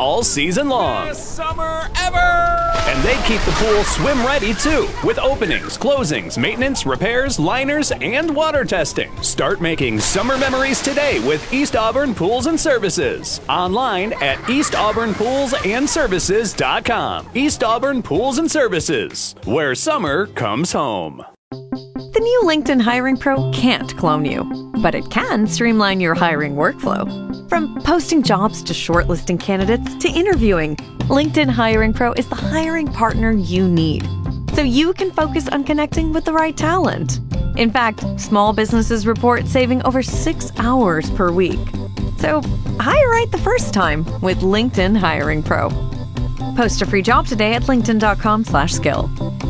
all season long. Best summer ever! And they keep the pool swim ready too, with openings, closings, maintenance, repairs, liners, and water testing. Start making summer memories today with East Auburn Pools and Services. Online at eastauburnpoolsandservices.com. East Auburn Pools and Services, where summer comes home. The new LinkedIn Hiring Pro can't clone you, but it can streamline your hiring workflow. From posting jobs to shortlisting candidates to interviewing, LinkedIn Hiring Pro is the hiring partner you need, so you can focus on connecting with the right talent. In fact, small businesses report saving over 6 hours per week. So hire right the first time with LinkedIn Hiring Pro. Post a free job today at linkedin.com/skill.